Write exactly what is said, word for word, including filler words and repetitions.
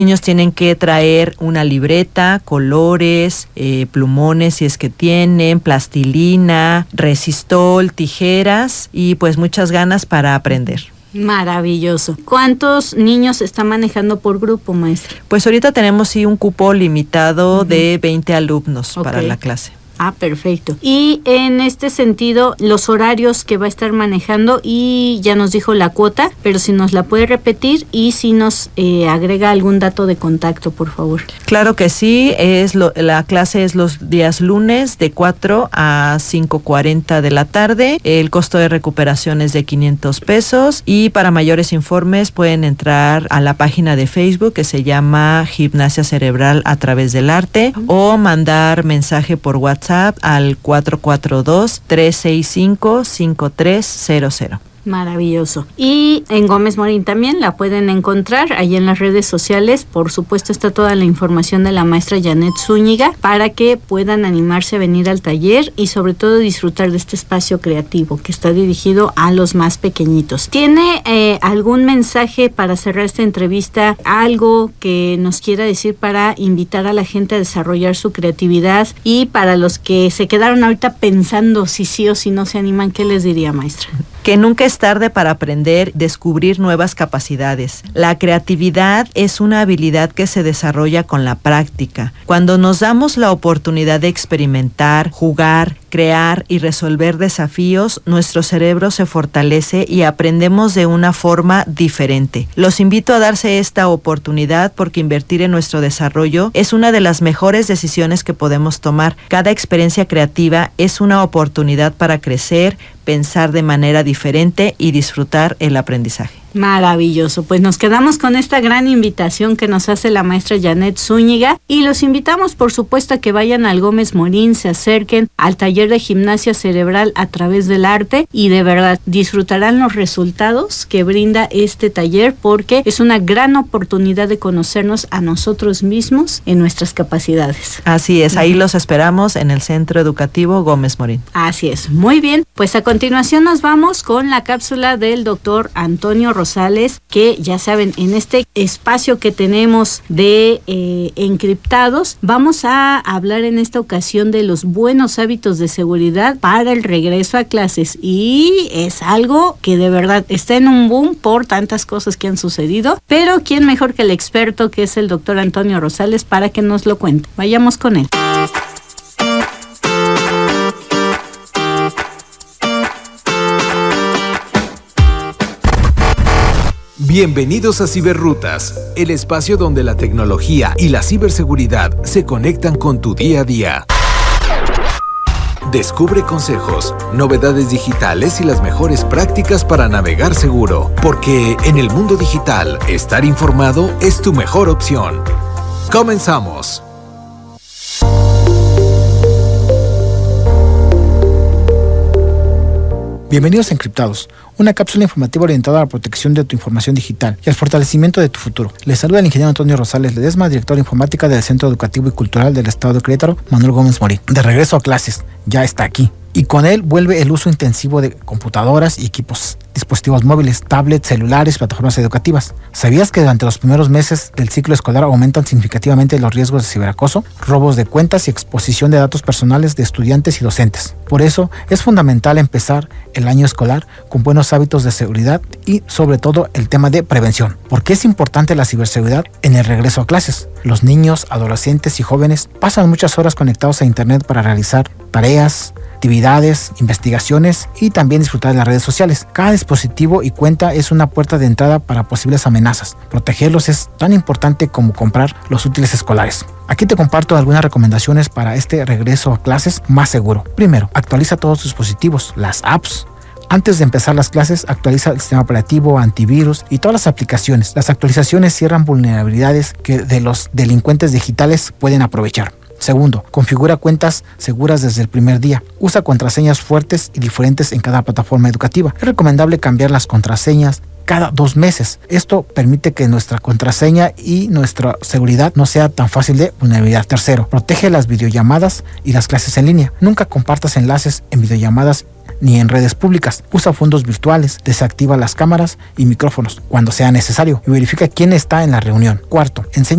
Niños tienen que traer una libreta, colores, eh, plumones si es que tienen, plastilina, resistol, tijeras y pues muchas ganas para aprender. Maravilloso. ¿Cuántos niños se está manejando por grupo, maestra? Pues ahorita tenemos sí un cupo limitado uh-huh. de veinte alumnos okay. para la clase. Ah, perfecto. Y en este sentido, los horarios que va a estar manejando, y ya nos dijo la cuota, pero si nos la puede repetir y si nos eh, agrega algún dato de contacto, por favor. Claro que sí, es lo, la clase es los días lunes de cuatro a cinco cuarenta de la tarde. El costo de recuperación es de quinientos pesos y para mayores informes pueden entrar a la página de Facebook que se llama Gimnasia Cerebral a través del arte uh-huh. o mandar mensaje por WhatsApp al cuatro cuatro dos, tres seis cinco, cinco tres cero cero. Maravilloso. Y en Gómez Morín también la pueden encontrar ahí en las redes sociales. Por supuesto está toda la información de la maestra Janet Zúñiga para que puedan animarse a venir al taller y sobre todo disfrutar de este espacio creativo que está dirigido a los más pequeñitos. ¿Tiene eh, algún mensaje para cerrar esta entrevista? Algo que nos quiera decir para invitar a la gente a desarrollar su creatividad, y para los que se quedaron ahorita pensando si sí o si no se animan, ¿qué les diría, maestra? Que nunca es tarde para aprender, descubrir nuevas capacidades. La creatividad es una habilidad que se desarrolla con la práctica. Cuando nos damos la oportunidad de experimentar, jugar, crear y resolver desafíos, nuestro cerebro se fortalece y aprendemos de una forma diferente. Los invito a darse esta oportunidad porque invertir en nuestro desarrollo es una de las mejores decisiones que podemos tomar. Cada experiencia creativa es una oportunidad para crecer, pensar de manera diferente y disfrutar el aprendizaje. Maravilloso, pues nos quedamos con esta gran invitación que nos hace la maestra Janet Zúñiga y los invitamos por supuesto a que vayan al Gómez Morín, se acerquen al taller de gimnasia cerebral a través del arte y de verdad disfrutarán los resultados que brinda este taller porque es una gran oportunidad de conocernos a nosotros mismos en nuestras capacidades. Así es, ahí los esperamos en el Centro Educativo Gómez Morín. Así es, muy bien, pues a continuación nos vamos con la cápsula del doctor Antonio Rosales, que ya saben, en este espacio que tenemos de eh, encriptados, vamos a hablar en esta ocasión de los buenos hábitos de seguridad para el regreso a clases, y es algo que de verdad está en un boom por tantas cosas que han sucedido, pero quién mejor que el experto que es el doctor Antonio Rosales para que nos lo cuente. Vayamos con él. Bienvenidos a Ciberrutas, el espacio donde la tecnología y la ciberseguridad se conectan con tu día a día. Descubre consejos, novedades digitales y las mejores prácticas para navegar seguro, porque en el mundo digital, estar informado es tu mejor opción. ¡Comenzamos! Bienvenidos a Encriptados, una cápsula informativa orientada a la protección de tu información digital y al fortalecimiento de tu futuro. Les saluda el ingeniero Antonio Rosales Ledesma, director de informática del Centro Educativo y Cultural del Estado de Querétaro, Manuel Gómez Morín. De regreso a clases, ya está aquí. Y con él vuelve el uso intensivo de computadoras y equipos, dispositivos móviles, tablets, celulares, plataformas educativas. ¿Sabías que durante los primeros meses del ciclo escolar aumentan significativamente los riesgos de ciberacoso, robos de cuentas y exposición de datos personales de estudiantes y docentes? Por eso es fundamental empezar el año escolar con buenos hábitos de seguridad y sobre todo el tema de prevención. ¿Por qué es importante la ciberseguridad en el regreso a clases? Los niños, adolescentes y jóvenes pasan muchas horas conectados a internet para realizar tareas, actividades, investigaciones y también disfrutar de las redes sociales. Cada dispositivo y cuenta es una puerta de entrada para posibles amenazas. Protegerlos es tan importante como comprar los útiles escolares. Aquí te comparto algunas recomendaciones para este regreso a clases más seguro. Primero, actualiza todos tus dispositivos, las apps. Antes de empezar las clases, actualiza el sistema operativo, antivirus y todas las aplicaciones. Las actualizaciones cierran vulnerabilidades que de los delincuentes digitales pueden aprovechar. Segundo, configura cuentas seguras desde el primer día. Usa contraseñas fuertes y diferentes en cada plataforma educativa. Es recomendable cambiar las contraseñas cada dos meses. Esto permite que nuestra contraseña y nuestra seguridad no sea tan fácil de vulnerabilidad. Tercero, protege las videollamadas y las clases en línea. Nunca compartas enlaces en videollamadas ni en redes públicas. Usa fondos virtuales, desactiva las cámaras y micrófonos cuando sea necesario y verifica quién está en la reunión. Cuarto, enseña